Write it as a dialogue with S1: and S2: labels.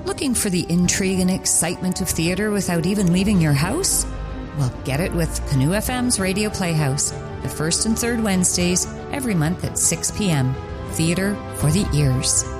S1: Looking for the intrigue and excitement of theatre without even leaving your house? Well, get it with Canoe FM's Radio Playhouse, the first and third Wednesdays every month at 6 p.m. Theatre for the ears.